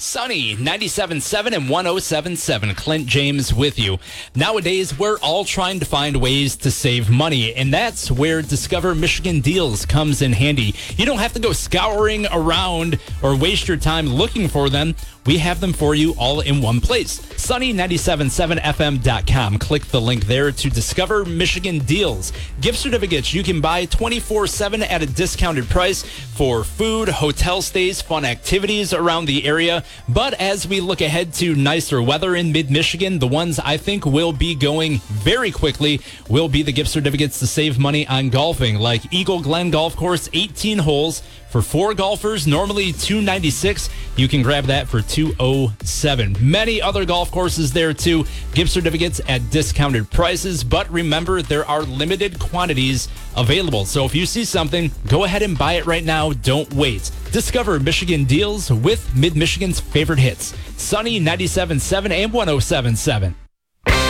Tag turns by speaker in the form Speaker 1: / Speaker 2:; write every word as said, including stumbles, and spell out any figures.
Speaker 1: Sunny, ninety-seven point seven and one oh seven point seven. Clint James with you. Nowadays, we're all trying to find ways to save money, and that's where Discover Michigan Deals comes in handy. You don't have to go scouring around or waste your time looking for them. We have them for you all in one place. Sunny ninety-seven point seven F M dot com. Click the link there to Discover Michigan Deals. Gift certificates you can buy twenty-four seven at a discounted price for food, hotel stays, fun activities around the area. But as we look ahead to nicer weather in mid-Michigan, the ones I think will be going very quickly will be the gift certificates to save money on golfing, like Eagle Glen Golf Course, eighteen holes for four golfers, normally two hundred ninety-six dollars. You can grab that for two hundred seven dollars. Many other golf courses there too. Gift certificates at discounted prices, but remember there are limited quantities available. So if you see something, go ahead and buy it right now. Don't wait. Discover Michigan Deals with Mid-Michigan's favorite hits. Sunny ninety-seven point seven and one oh seven point seven.